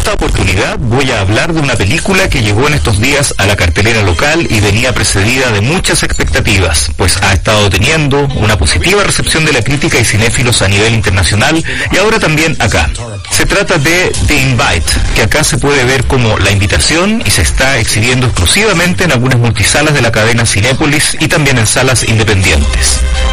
esta oportunidad voy a hablar de una película que llegó en estos días a la cartelera local y venía precedida de muchas expectativas, pues ha estado teniendo una positiva recepción de la crítica y cinéfilos a nivel internacional y ahora también acá. Se trata de The Invite, que acá se puede ver como La Invitación y se está exhibiendo exclusivamente en algunas multisalas de la cadena Cinépolis y también en salas independientes.